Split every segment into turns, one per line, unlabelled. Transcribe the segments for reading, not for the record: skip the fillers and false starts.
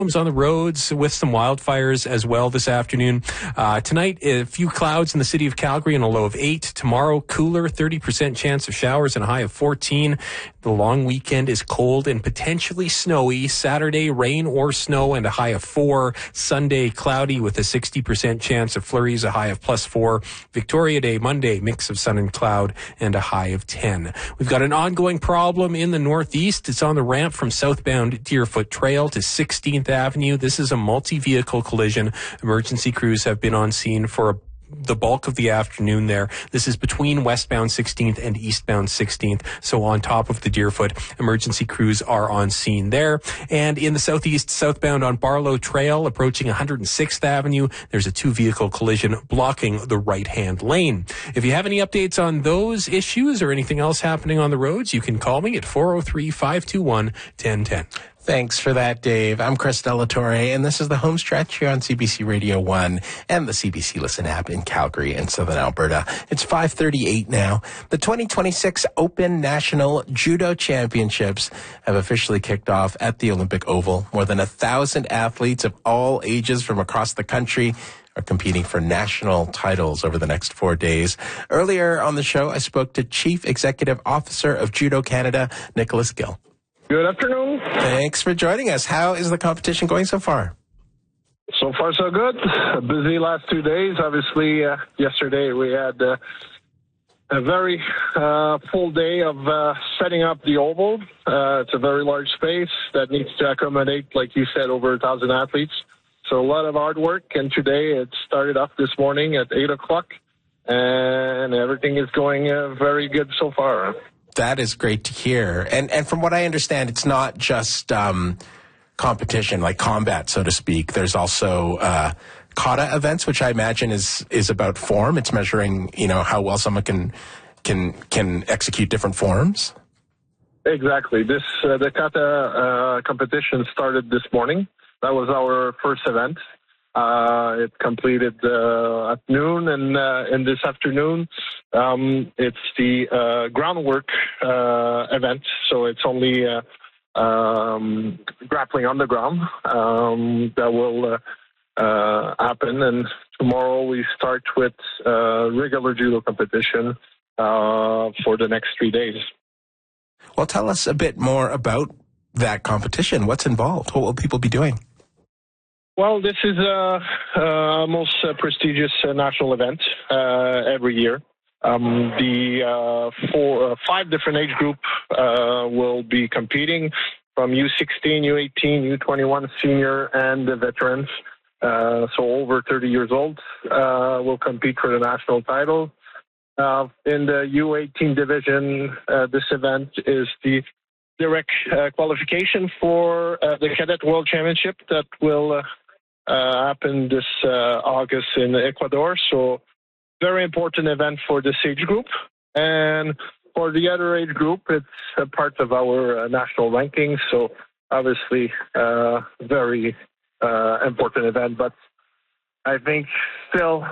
on the roads with some wildfires as well this afternoon. Tonight, a few clouds in the city of Calgary and a low of 8. Tomorrow, cooler, 30% chance of showers and a high of 14. The long weekend is cold and potentially snowy. Saturday, rain or snow and a high of 4. Sunday, cloudy with a 60% chance of flurries, a high of +4. Victoria Day, Monday, mix of sun and cloud and a high of 10. We've got an ongoing problem in the northeast. It's on the ramp from southbound Deerfoot Trail to 16th Avenue. This is a multi-vehicle collision. Emergency crews have been on scene for the bulk of the afternoon there. This is between westbound 16th and eastbound 16th. So on top of the Deerfoot, emergency crews are on scene there. And in the southeast, southbound on Barlow Trail, approaching 106th Avenue, there's a 2-vehicle collision blocking the right-hand lane. If you have any updates on those issues or anything else happening on the roads, you can call me at 403-521-1010.
Thanks for that, Dave. I'm Chris Delatorre, and this is the home stretch here on CBC Radio 1 and the CBC Listen app in Calgary and Southern Alberta. It's 5:38 now. The 2026 Open National Judo Championships have officially kicked off at the Olympic Oval. More than 1,000 athletes of all ages from across the country are competing for national titles over the next 4 days. Earlier on the show, I spoke to Chief Executive Officer of Judo Canada, Nicholas Gill.
Good afternoon.
Thanks for joining us. How is the competition going so far?
So far, so good. A busy last 2 days. Obviously, yesterday we had a very full day of setting up the oval. It's a very large space that needs to accommodate, like you said, over 1,000 athletes. So a lot of hard work. And today it started up this morning at 8 o'clock. And everything is going very good so far.
That is great to hear. And from what I understand, it's not just competition, like combat, so to speak. There's also kata events, which I imagine is about form. It's measuring, how well someone can execute different forms.
Exactly. The kata competition started this morning. That was our first event. It completed at noon, and this afternoon it's the groundwork event. So it's only grappling on the ground that will happen. And tomorrow we start with regular judo competition for the next 3 days.
Well, tell us a bit more about that competition. What's involved? What will people be doing?
Well, this is a most prestigious national event every year. The 5 different age group will be competing from U16, U18, U21, senior, and the veterans. So over 30 years old will compete for the national title. In the U18 division, this event is the direct qualification for the Cadet World Championship that will happen this August in Ecuador. So very important event for this age group. And for the other age group, it's a part of our national ranking. So obviously very important event. But I think still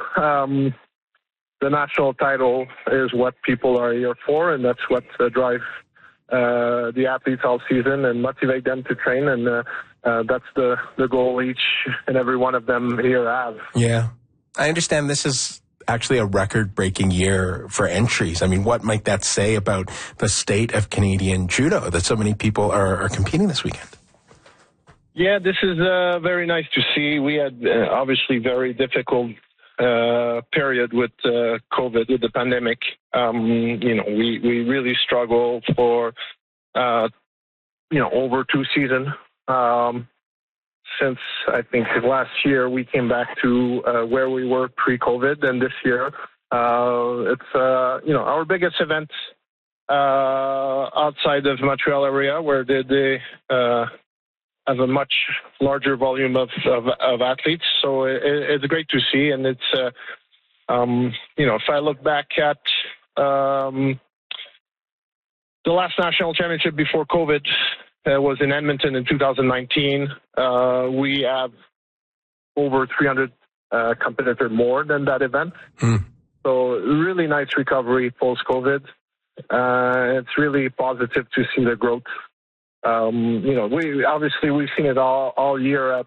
the national title is what people are here for, and that's what drives the athletes all season and motivate them to train. And that's the goal each and every one of them here have.
Yeah. I understand this is actually a record-breaking year for entries. I mean, what might that say about the state of Canadian judo that so many people are competing this weekend?
Yeah, this is very nice to see. We had obviously very difficult period with COVID, with the pandemic. We really struggle for, over 2 seasons. Since I think last year we came back to where we were pre-COVID, and this year it's our biggest event outside of Montreal area, where they have a much larger volume of athletes. So it's great to see, and it's if I look back at the last national championship before COVID. Was in Edmonton in 2019. We have over 300 competitors more than that event. So really nice recovery post-COVID. It's really positive to see the growth. We've seen it all year at